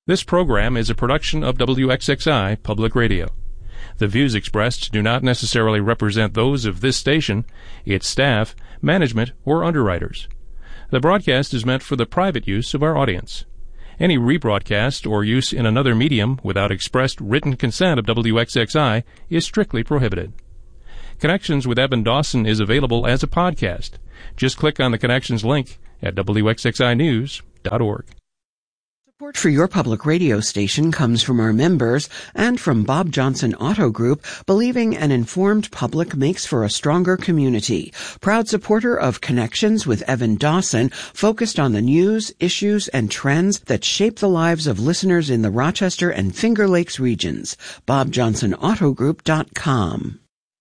This program is a production of WXXI Public Radio. The views expressed do not necessarily represent those of this station, its staff, management, or underwriters. The broadcast is meant for the private use of our audience. Any rebroadcast or use in another medium without expressed written consent of WXXI is strictly prohibited. Connections with Evan Dawson is available as a podcast. Just click on the Connections link at WXXInews.org. Support for your public radio station comes from our members and from Bob Johnson Auto Group, believing an informed public makes for a stronger community. Proud supporter of Connections with Evan Dawson, focused on the news, issues, and trends that shape the lives of listeners in the Rochester and Finger Lakes regions. BobJohnsonAutoGroup.com.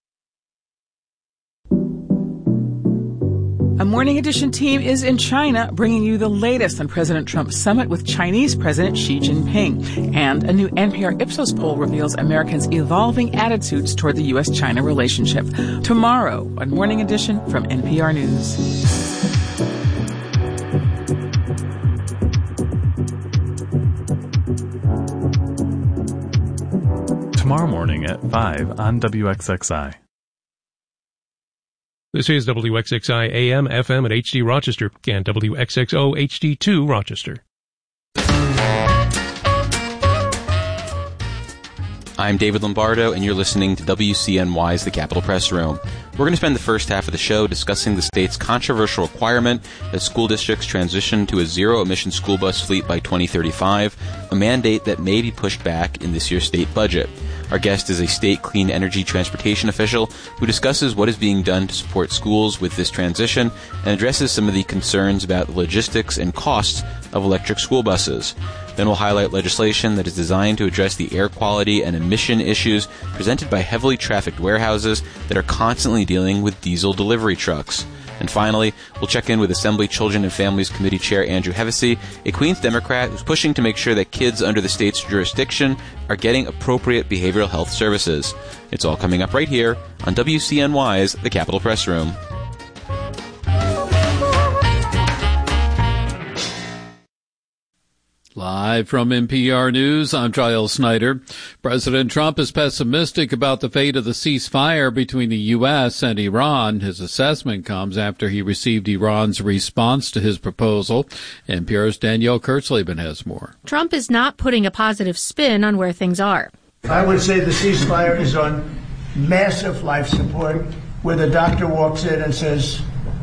A Morning Edition team is in China, bringing you the latest on President Trump's summit with Chinese President Xi Jinping. And a new NPR Ipsos poll reveals Americans' evolving attitudes toward the U.S.-China relationship. Tomorrow on Morning Edition from NPR News. Tomorrow morning at 5 on WXXI. This is WXXI AM, FM at HD Rochester and WXXO HD2 Rochester. I'm David Lombardo, and you're listening to WCNY's The Capitol Press Room. We're going to spend the first half of the show discussing the state's controversial requirement that school districts transition to a zero-emission school bus fleet by 2035, a mandate that may be pushed back in this year's state budget. Our guest is a state clean energy transportation official who discusses what is being done to support schools with this transition and addresses some of the concerns about the logistics and costs of electric school buses. Then we'll highlight legislation that is designed to address the air quality and emission issues presented by heavily trafficked warehouses that are constantly dealing with diesel delivery trucks. And finally, we'll check in with Assembly Children and Families Committee Chair Andrew Hevesy, a Queens Democrat who's pushing to make sure that kids under the state's jurisdiction are getting appropriate behavioral health services. It's all coming up right here on WCNY's The Capitol Press Room. Live from NPR News, I'm Giles Snyder. President Trump is pessimistic about the fate of the ceasefire between the U.S. and Iran. His assessment comes after he received Iran's response to his proposal. NPR's Danielle Kurtzleben has more. Trump is not putting a positive spin on where things are. I would say the ceasefire is on massive life support, where the doctor walks in and says,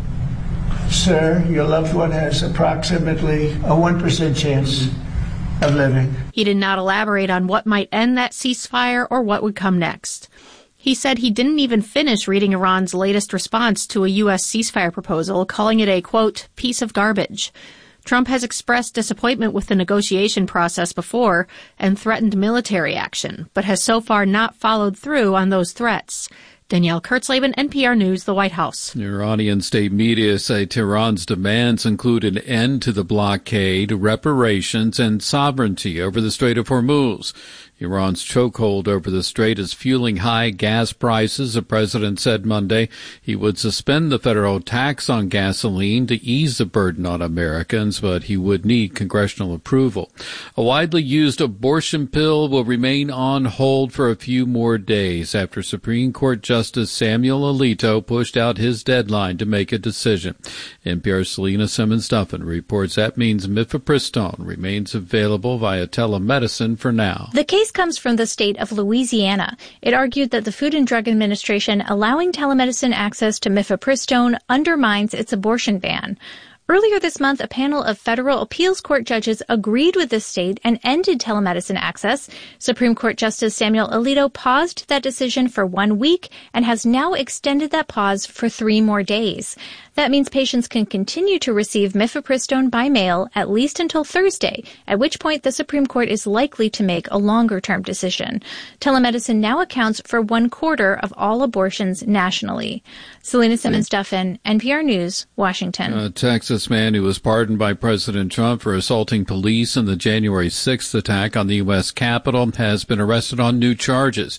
"Sir, your loved one has approximately a 1% chance of living." He did not elaborate on what might end that ceasefire or what would come next. He said he didn't even finish reading Iran's latest response to a U.S. ceasefire proposal, calling it a, quote, piece of garbage. Trump has expressed disappointment with the negotiation process before and threatened military action, but has so far not followed through on those threats. Danielle Kurtzleben, NPR News, the White House. Iranian state media say Tehran's demands include an end to the blockade, reparations, and sovereignty over the Strait of Hormuz. Iran's chokehold over the strait is fueling high gas prices. The president said Monday he would suspend the federal tax on gasoline to ease the burden on Americans, but he would need congressional approval. A widely used abortion pill will remain on hold for a few more days after Supreme Court Justice Samuel Alito pushed out his deadline to make a decision. NPR's Selena Simmons-Duffin reports that means mifepristone remains available via telemedicine for now. The case comes from the state of Louisiana. It argued that the Food and Drug Administration allowing telemedicine access to mifepristone undermines its abortion ban. Earlier this month, a panel of federal appeals court judges agreed with the state and ended telemedicine access. Supreme Court Justice Samuel Alito paused that decision for 1 week and has now extended that pause for 3 more days. That means patients can continue to receive mifepristone by mail at least until Thursday, at which point the Supreme Court is likely to make a longer-term decision. Telemedicine now accounts for 1/4 of all abortions nationally. Selena Simmons-Duffin, NPR News, Washington. A Texas man who was pardoned by President Trump for assaulting police in the January 6th attack on the U.S. Capitol has been arrested on new charges.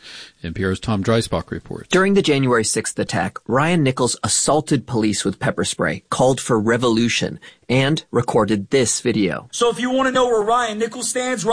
NPR's Tom Dreisbach reports. During the January 6th attack, Ryan Nichols assaulted police with pepper spray, called for revolution, and recorded this video. So if you want to know where Ryan Nichols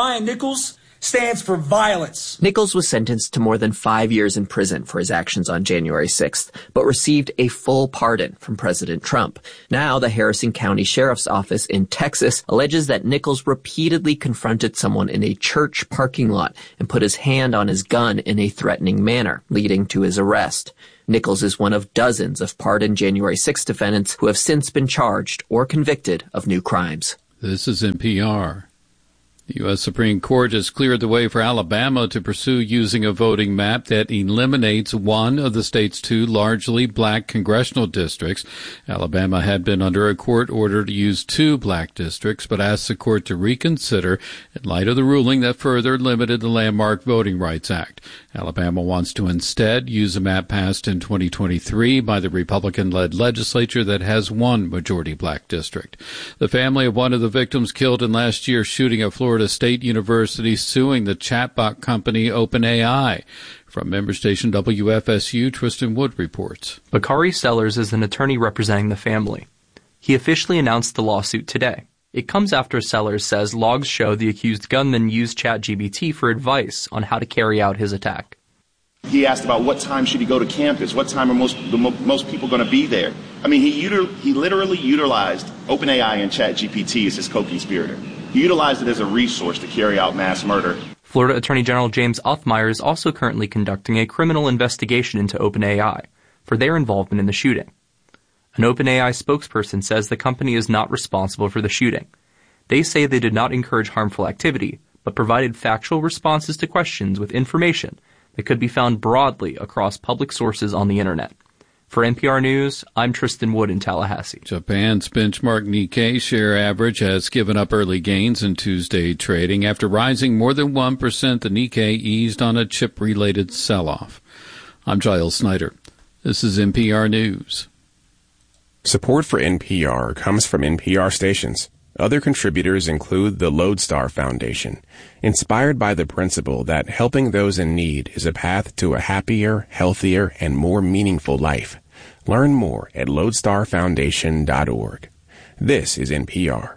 stands for violence. Nichols was sentenced to more than 5 years in prison for his actions on January 6th, but received a full pardon from President Trump. Now, the Harrison County Sheriff's Office in Texas alleges that Nichols repeatedly confronted someone in a church parking lot and put his hand on his gun in a threatening manner, leading to his arrest. Nichols is one of dozens of pardoned January 6th defendants who have since been charged or convicted of new crimes. This is NPR. The U.S. Supreme Court has cleared the way for Alabama to pursue using a voting map that eliminates one of the state's two largely black congressional districts. Alabama had been under a court order to use two black districts, but asked the court to reconsider in light of the ruling that further limited the landmark Voting Rights Act. Alabama wants to instead use a map passed in 2023 by the Republican-led legislature that has one majority black district. The family of one of the victims killed in last year's shooting at Florida State University suing the chatbot company OpenAI. From member station WFSU, Tristan Wood reports. Bakari Sellers is an attorney representing the family. He officially announced the lawsuit today. It comes after Sellers says logs show the accused gunman used ChatGPT for advice on how to carry out his attack. He asked about what time should he go to campus, what time are most people going to be there. I mean, he literally utilized OpenAI and ChatGPT as his co-conspirator. He utilized it as a resource to carry out mass murder. Florida Attorney General James Othmeyer is also currently conducting a criminal investigation into OpenAI for their involvement in the shooting. An OpenAI spokesperson says the company is not responsible for the shooting. They say they did not encourage harmful activity, but provided factual responses to questions with information that could be found broadly across public sources on the Internet. For NPR News, I'm Tristan Wood in Tallahassee. Japan's benchmark Nikkei share average has given up early gains in Tuesday trading. After rising more than 1%, the Nikkei eased on a chip-related sell-off. I'm Giles Snyder. This is NPR News. Support for NPR comes from NPR stations. Other contributors include the Lodestar Foundation, inspired by the principle that helping those in need is a path to a happier, healthier, and more meaningful life. Learn more at lodestarfoundation.org. This is NPR.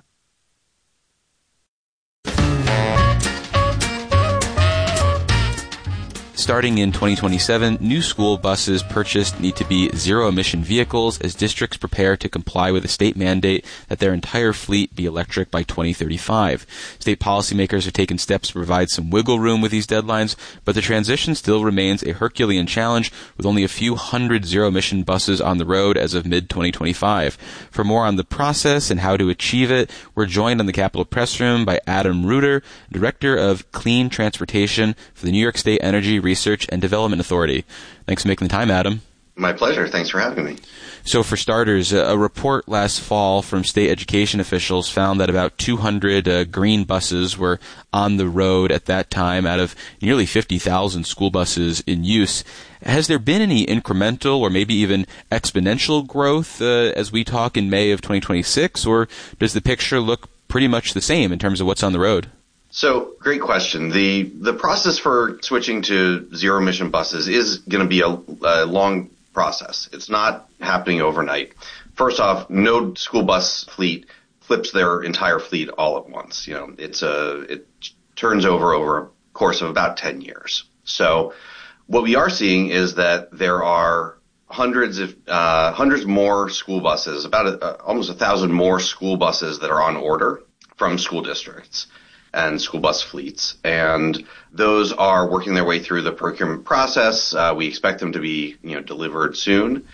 Starting in 2027, new school buses purchased need to be zero-emission vehicles as districts prepare to comply with a state mandate that their entire fleet be electric by 2035. State policymakers have taken steps to provide some wiggle room with these deadlines, but the transition still remains a Herculean challenge with only a few hundred zero-emission buses on the road as of mid-2025. For more on the process and how to achieve it, we're joined on the Capitol Press Room by Adam Reuter, Director of Clean Transportation for the New York State Energy Research and Development Authority. Thanks for making the time, Adam. My pleasure. Thanks for having me. So for starters, a report last fall from state education officials found that about 200 green buses were on the road at that time out of nearly 50,000 school buses in use. Has there been any incremental or maybe even exponential growth as we talk in May of 2026, or does the picture look pretty much the same in terms of what's on the road? So, great question. The process for switching to zero-emission buses is going to be a long process. It's not happening overnight. First off, no school bus fleet flips their entire fleet all at once. You know, it turns over a course of about 10 years. So, what we are seeing is that there are hundreds more school buses, about almost 1,000 more school buses that are on order from school districts and school bus fleets. And those are working their way through the procurement process. We expect them to be, delivered soon.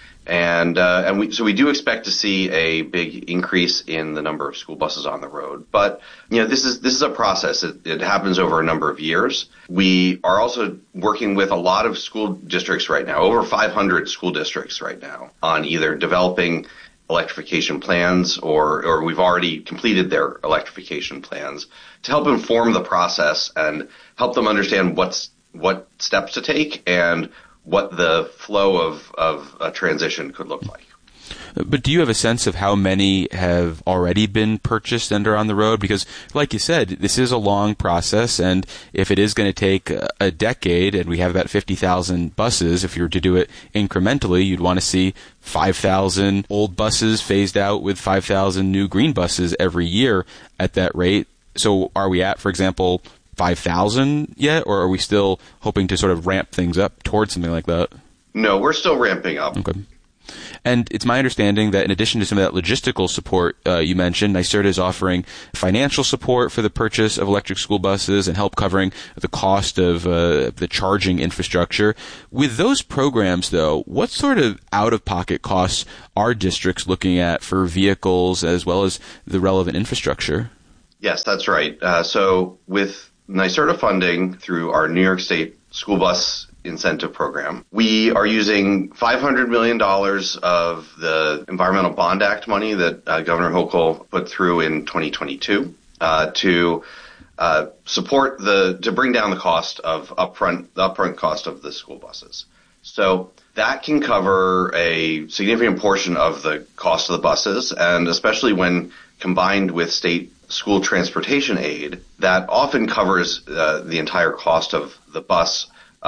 So we do expect to see a big increase in the number of school buses on the road. But, this is a process. It happens over a number of years. We are also working with a lot of school districts right now, over 500 school districts right now, on either developing electrification plans or we've already completed their electrification plans to help inform the process and help them understand what steps to take and what the flow of a transition could look like. But do you have a sense of how many have already been purchased and are on the road? Because, like you said, this is a long process, and if it is going to take a decade, and we have about 50,000 buses, if you were to do it incrementally, you'd want to see 5,000 old buses phased out with 5,000 new green buses every year at that rate. So are we at, for example, 5,000 yet, or are we still hoping to sort of ramp things up towards something like that? No, we're still ramping up. Okay. And it's my understanding that in addition to some of that logistical support you mentioned, NYSERDA is offering financial support for the purchase of electric school buses and help covering the cost of the charging infrastructure. With those programs, though, what sort of out-of-pocket costs are districts looking at for vehicles as well as the relevant infrastructure? Yes, that's right. So with NYSERDA funding through our New York State school bus incentive program, we are using $500 million of the Environmental Bond Act money that Governor Hochul put through in 2022 to support to bring down the cost of upfront cost of the school buses. So that can cover a significant portion of the cost of the buses, and especially when combined with state school transportation aid, that often covers the entire cost of the bus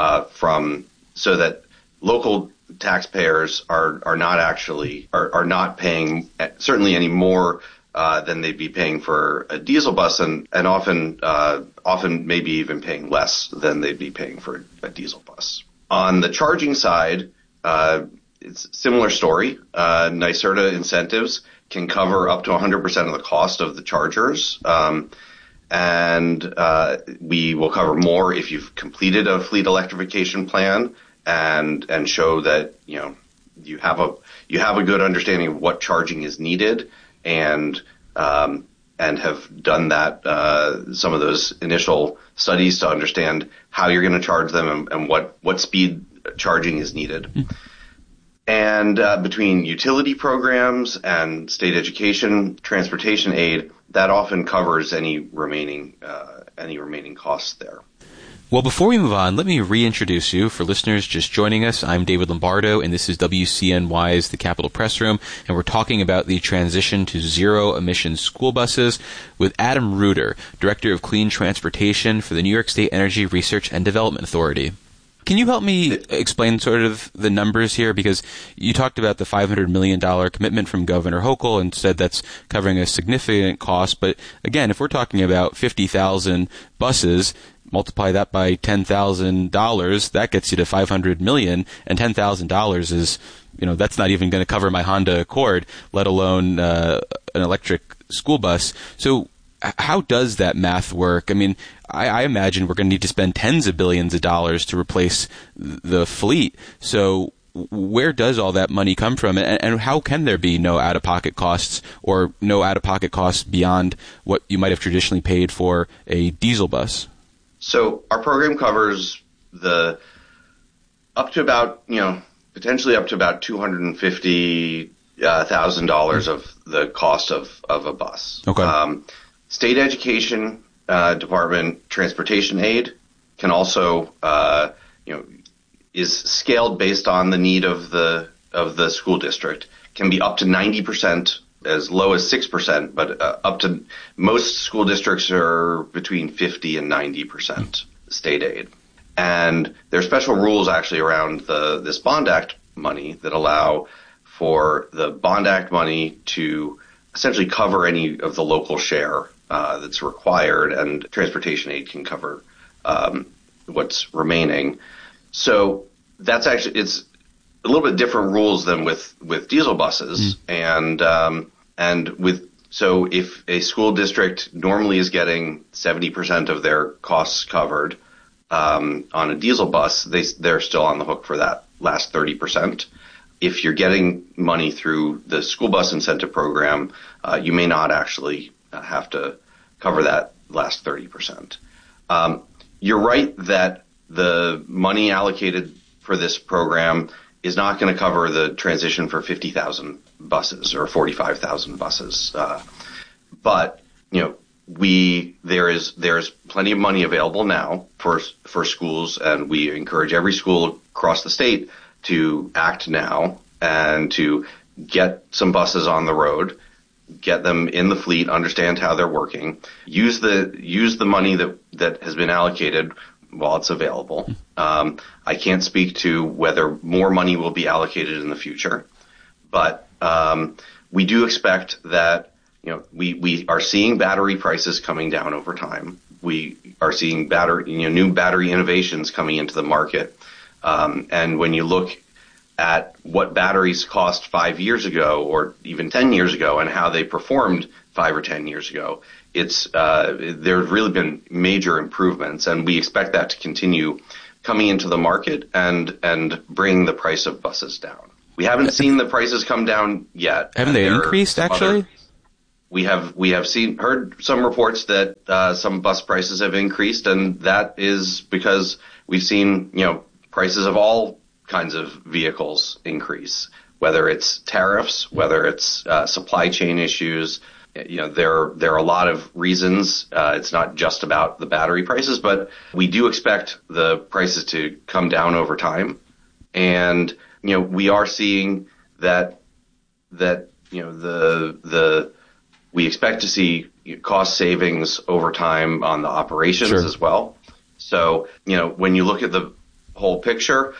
so that local taxpayers are not paying certainly any more than they'd be paying for a diesel bus, and often maybe even paying less than they'd be paying for a diesel bus. On the charging side, it's a similar story. NYSERDA incentives can cover up to 100% of the cost of the chargers. And we will cover more if you've completed a fleet electrification plan and show that you have a good understanding of what charging is needed and have done that some of those initial studies to understand how you're going to charge them and what speed charging is needed. And between utility programs and state education transportation aid, that often covers any remaining costs there. Well, before we move on, let me reintroduce you. For listeners just joining us, I'm David Lombardo, and this is WCNY's The Capitol Press Room, and we're talking about the transition to zero-emission school buses with Adam Reuter, Director of Clean Transportation for the New York State Energy Research and Development Authority. Can you help me explain sort of the numbers here? Because you talked about the $500 million commitment from Governor Hochul and said that's covering a significant cost. But again, if we're talking about 50,000 buses, multiply that by $10,000, that gets you to $500 million. And $10,000 is, that's not even going to cover my Honda Accord, let alone an electric school bus. So how does that math work? I mean, I imagine we're going to need to spend tens of billions of dollars to replace the fleet. So where does all that money come from? And how can there be no out-of-pocket costs or no out-of-pocket costs beyond what you might have traditionally paid for a diesel bus? So our program covers potentially up to about $250,000 of the cost of a bus. Okay. State education department transportation aid can also, is scaled based on the need of the school district. Can be up to 90%, as low as 6%, but up to most school districts are between 50 and 90% state aid. And there are special rules actually around this Bond Act money that allow for the Bond Act money to essentially cover any of the local share that's required, and transportation aid can cover what's remaining. So that's actually, it's a little bit different rules than with diesel buses. So if a school district normally is getting 70% of their costs covered on a diesel bus, they're still on the hook for that last 30%. If you're getting money through the school bus incentive program, you may not actually have to cover that last 30%. You're right that the money allocated for this program is not going to cover the transition for 50,000 buses or 45,000 buses. But there's plenty of money available now for schools, and we encourage every school across the state to act now and to get some buses on the road, get them in the fleet, understand how they're working, use the money that has been allocated while it's available. I can't speak to whether more money will be allocated in the future, but we do expect that, we are seeing battery prices coming down over time. We are seeing new battery innovations coming into the market. And when you look at what batteries cost 5 years ago or even 10 years ago and how they performed 5 or 10 years ago, there's really been major improvements, and we expect that to continue coming into the market and bring the price of buses down. We haven't seen the prices come down yet. Haven't they increased, actually? We have heard some reports that some bus prices have increased, and that is because we've seen, prices of all kinds of vehicles increase, whether it's tariffs, whether it's supply chain issues. There are a lot of reasons. It's not just about the battery prices, but we do expect the prices to come down over time. And, we are seeing that we expect to see cost savings over time on the operations as well. So, when you look at the whole picture,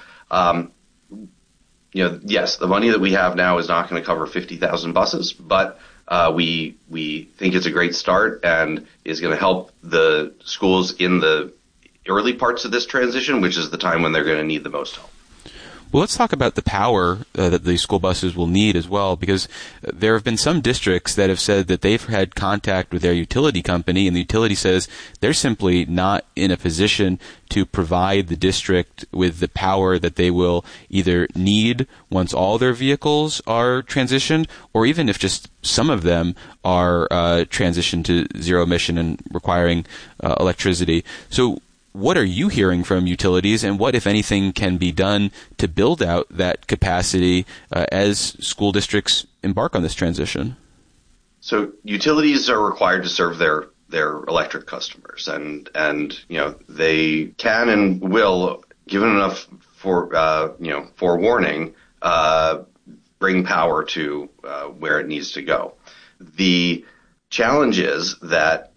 yes, the money that we have now is not going to cover 50,000 buses, but we think it's a great start and is going to help the schools in the early parts of this transition, which is the time when they're going to need the most help. Well, let's talk about the power that the school buses will need as well, because there have been some districts that have said that they've had contact with their utility company, and the utility says they're simply not in a position to provide the district with the power that they will either need once all their vehicles are transitioned, or even if just some of them are transitioned to zero emission and requiring electricity. So what are you hearing from utilities, and what, if anything, can be done to build out that capacity as school districts embark on this transition? So utilities are required to serve their electric customers, and they can and will, given enough forewarning, bring power to where it needs to go. The challenge is that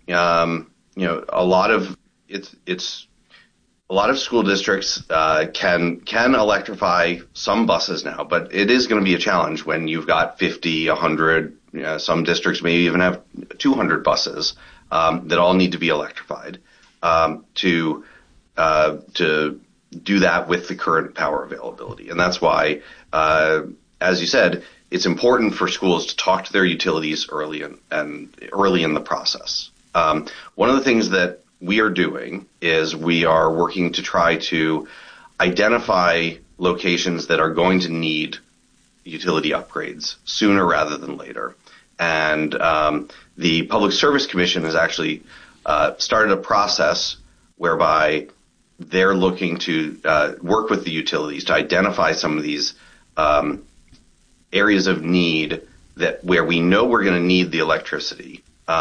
a lot of school districts can electrify some buses now, but it is going to be a challenge when you've got 50, 100, some districts may even have 200 buses that all need to be electrified to do that with the current power availability. And that's why, as you said, it's important for schools to talk to their utilities early in the process. One of the things that we are doing is we are working to try to identify locations that are going to need utility upgrades sooner rather than later. And the Public Service Commission has actually started a process whereby they're looking to work with the utilities to identify some of these areas of need where we know we're going to need the electricity,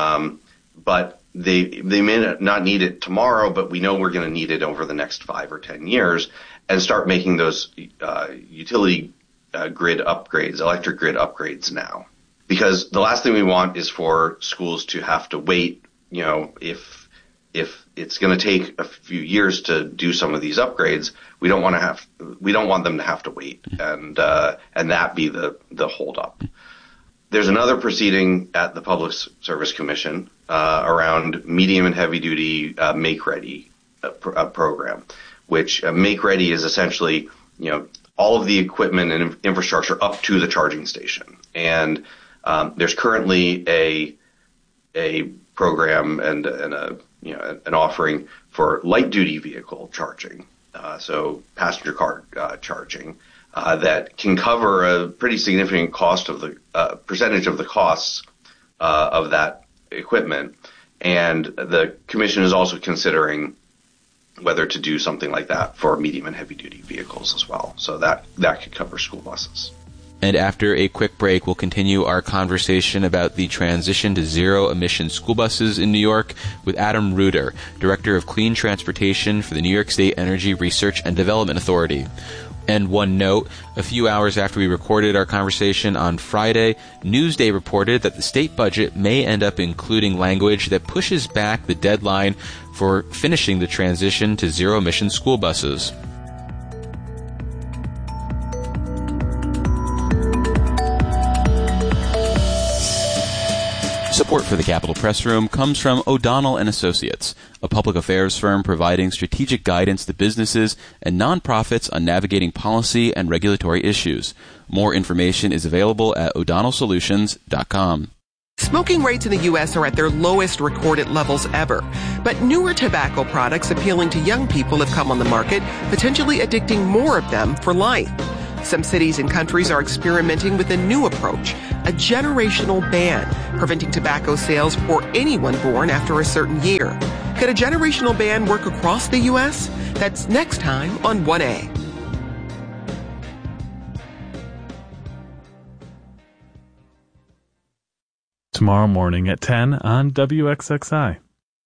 but they may not need it tomorrow, but we know we're going to need it over the next 5 or 10 years, and start making those utility grid upgrades, electric grid upgrades now. Because the last thing we want is for schools to have to wait, if it's going to take a few years to do some of these upgrades, we don't want them to have to wait and that be the holdup. There's another proceeding at the Public Service Commission around medium and heavy duty Make Ready program, which Make Ready is essentially all of the equipment and infrastructure up to the charging station. And there's currently a program and an offering for light duty vehicle charging, so passenger car charging. That can cover a pretty significant cost of the percentage of the costs of that equipment, and the commission is also considering whether to do something like that for medium and heavy duty vehicles as well. So that could cover school buses. And after a quick break, we'll continue our conversation about the transition to zero-emission school buses in New York with Adam Reuter, Director of Clean Transportation for the New York State Energy Research and Development Authority. And one note, a few hours after we recorded our conversation on Friday, Newsday reported that the state budget may end up including language that pushes back the deadline for finishing the transition to zero-emission school buses. Support for the Capitol Press Room comes from O'Donnell & Associates, a public affairs firm providing strategic guidance to businesses and nonprofits on navigating policy and regulatory issues. More information is available at o'donnellsolutions.com. Smoking rates in the U.S. are at their lowest recorded levels ever. But newer tobacco products appealing to young people have come on the market, potentially addicting more of them for life. Some cities and countries are experimenting with a new approach, a generational ban, preventing tobacco sales for anyone born after a certain year. Could a generational ban work across the U.S.? That's next time on 1A. Tomorrow morning at 10 on WXXI.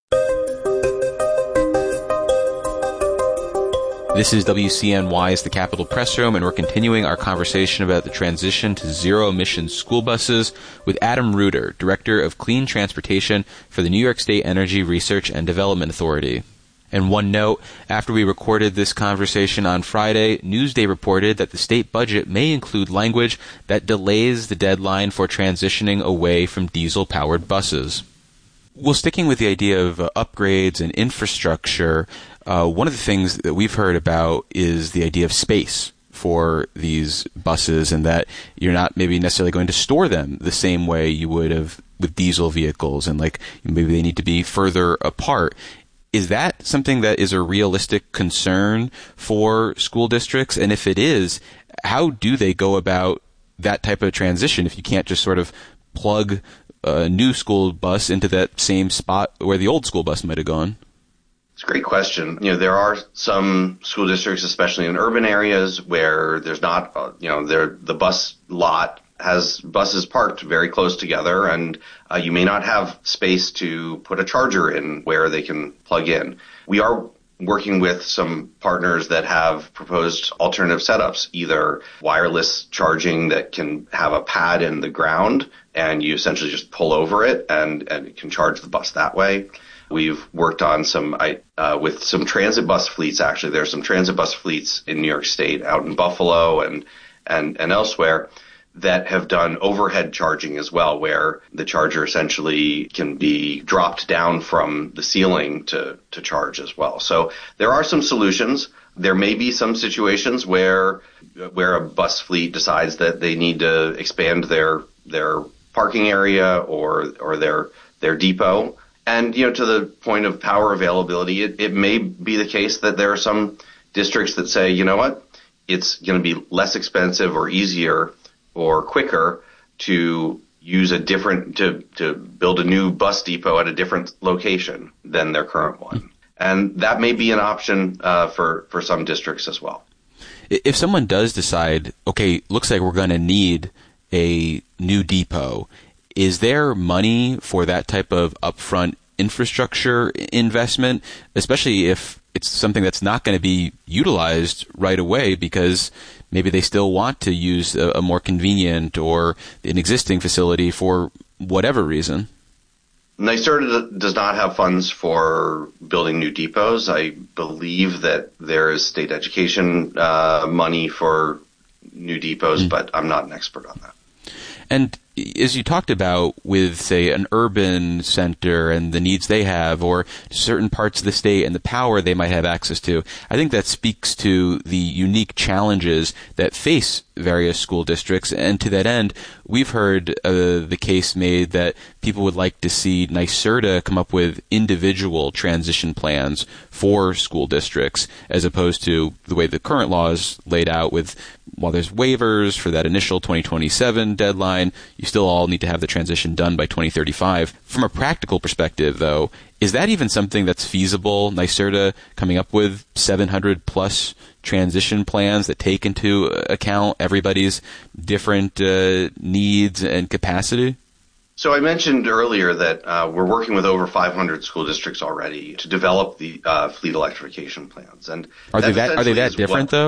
This is WCNY's The Capitol Press Room, and we're continuing our conversation about the transition to zero-emission school buses with Adam Reuter, Director of Clean Transportation for the New York State Energy Research and Development Authority. And one note, after we recorded this conversation on Friday, Newsday reported that the state budget may include language that delays the deadline for transitioning away from diesel-powered buses. Well, sticking with the idea of upgrades and infrastructure, one of the things that we've heard about is the idea of space for these buses, and that you're not maybe necessarily going to store them the same way you would have with diesel vehicles, and like maybe they need to be further apart. Is that something that is a realistic concern for school districts? And if it is, how do they go about that type of transition if you can't just sort of plug a new school bus into that same spot where the old school bus might have gone? It's a great question. There are some school districts, especially in urban areas, where there's not, the bus lot has buses parked very close together, and you may not have space to put a charger in where they can plug in. We are working with some partners that have proposed alternative setups, either wireless charging that can have a pad in the ground and you essentially just pull over it and it can charge the bus that way. We've worked on with some transit bus fleets. Actually, there are some transit bus fleets in New York State, out in Buffalo and elsewhere, that have done overhead charging as well, where the charger essentially can be dropped down from the ceiling to charge as well. So there are some solutions. There may be some situations where a bus fleet decides that they need to expand their parking area or their depot. And, to the point of power availability, it may be the case that there are some districts that say, you know what, it's going to be less expensive or easier or quicker to use to build a new bus depot at a different location than their current one. And that may be an option for some districts as well. If someone does decide, okay, looks like we're going to need a new depot, is there money for that type of upfront infrastructure investment, especially if it's something that's not going to be utilized right away because maybe they still want to use a more convenient or an existing facility for whatever reason? NYSERDA does not have funds for building new depots. I believe that there is state education money for new depots, but I'm not an expert on that. And as you talked about with, say, an urban center and the needs they have, or certain parts of the state and the power they might have access to, I think that speaks to the unique challenges that face various school districts. And to that end, we've heard the case made that people would like to see NYSERDA come up with individual transition plans for school districts, as opposed to the way the current law is laid out with, while there's waivers for that initial 2027 deadline, you still all need to have the transition done by 2035. From a practical perspective, though, is that even something that's feasible? NYSERDA coming up with 700 plus transition plans that take into account everybody's different needs and capacity? So I mentioned earlier that we're working with over 500 school districts already to develop the fleet electrification plans. And are they that different, though?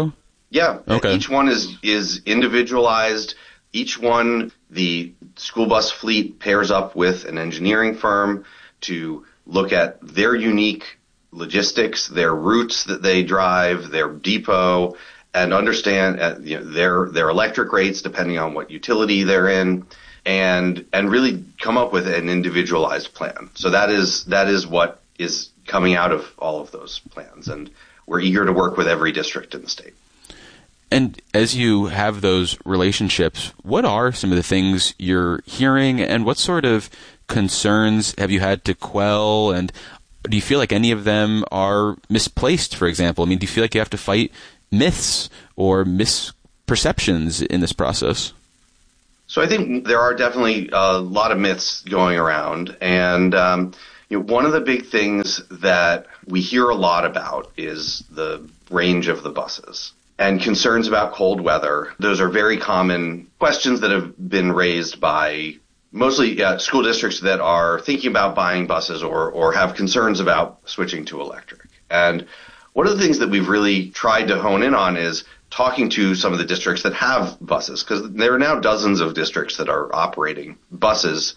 Yeah. Okay. Each one is individualized. Each one, the school bus fleet pairs up with an engineering firm to look at their unique logistics, their routes that they drive, their depot, and understand their electric rates depending on what utility they're in, and really come up with an individualized plan. So that is what is coming out of all of those plans, and we're eager to work with every district in the state. And as you have those relationships, what are some of the things you're hearing, and what sort of concerns have you had to quell? And do you feel like any of them are misplaced, for example? I mean, do you feel like you have to fight myths or misperceptions in this process? So I think there are definitely a lot of myths going around. And one of the big things that we hear a lot about is the range of the buses. And concerns about cold weather. Those are very common questions that have been raised by mostly school districts that are thinking about buying buses or have concerns about switching to electric. And one of the things that we've really tried to hone in on is talking to some of the districts that have buses, because there are now dozens of districts that are operating buses